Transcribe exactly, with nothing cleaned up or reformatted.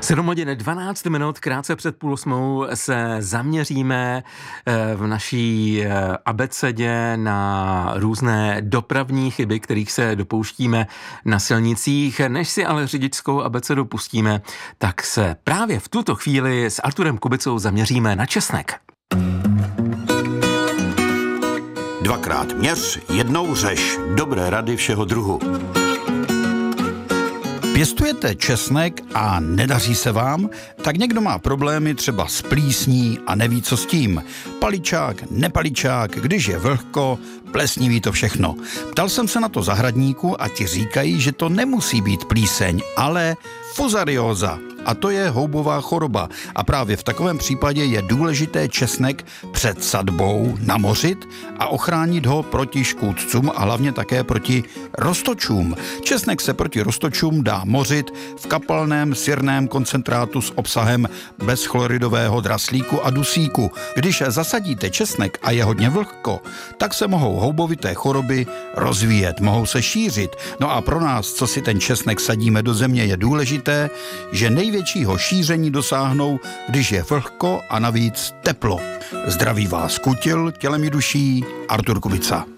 sedm hodin dvanáct minut, krátce před půl osmou se zaměříme v naší abecedě na různé dopravní chyby, kterých se dopouštíme na silnicích. Než si ale řidičskou abecedu pustíme, tak se právě v tuto chvíli s Arturem Kubicou zaměříme na česnek. Dvakrát měř, jednou řeš. Dobré rady všeho druhu. Pěstujete česnek a nedaří se vám? Tak někdo má problémy třeba s plísní a neví, co s tím. Paličák, nepaličák, když je vlhko, plesniví to všechno. Ptal jsem se na to zahradníku a ti říkají, že to nemusí být plíseň, ale fusarióza. A to je houbová choroba. A právě v takovém případě je důležité česnek před sadbou namořit a ochránit ho proti škůdcům a hlavně také proti roztočům. Česnek se proti roztočům dá mořit v kapalném sirném koncentrátu s obsahem bezchloridového draslíku a dusíku. Když zasadíte česnek a je hodně vlhko, tak se mohou houbovité choroby rozvíjet, mohou se šířit. No a pro nás, co si ten česnek sadíme do země, je důležité, že největšího šíření dosáhnou, když je vlhko a navíc teplo. Zdraví vás kutil, tělem i duší, Artur Kubica.